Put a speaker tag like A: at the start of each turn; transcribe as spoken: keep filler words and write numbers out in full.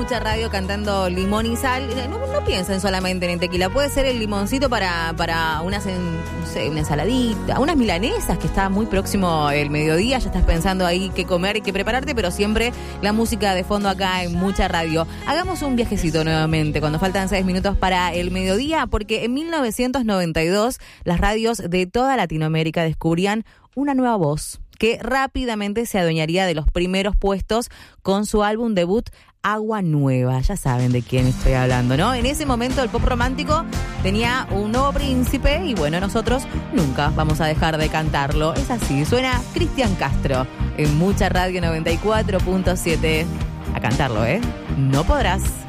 A: Mucha Radio cantando Limón y Sal. No, no piensen solamente en el tequila, puede ser el limoncito para, para unas, no sé, una ensaladita, unas milanesas, que está muy próximo el mediodía, ya estás pensando ahí qué comer y qué prepararte, pero siempre la música de fondo acá en Mucha Radio. Hagamos un viajecito nuevamente cuando faltan seis minutos para el mediodía, porque en mil novecientos noventa y dos las radios de toda Latinoamérica descubrían una nueva voz que rápidamente se adueñaría de los primeros puestos con su álbum debut Agua Nueva. Ya saben de quién estoy hablando, ¿no? En ese momento el pop romántico tenía un nuevo príncipe y bueno, nosotros nunca vamos a dejar de cantarlo. Es así, suena Cristian Castro en Mucha Radio noventa y cuatro punto siete. A cantarlo, ¿eh? No podrás.